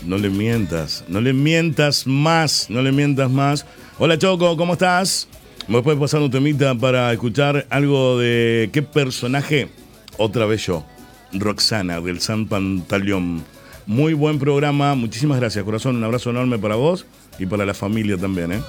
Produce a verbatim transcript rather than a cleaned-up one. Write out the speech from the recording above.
no le mientas, no le mientas más, no le mientas más. Hola Choco, ¿cómo estás? ¿Me puedes pasar un temita para escuchar algo de qué personaje? Otra vez yo, Roxana del San Pantaleón. Muy buen programa, muchísimas gracias, corazón. Un abrazo enorme para vos y para la familia también, ¿eh?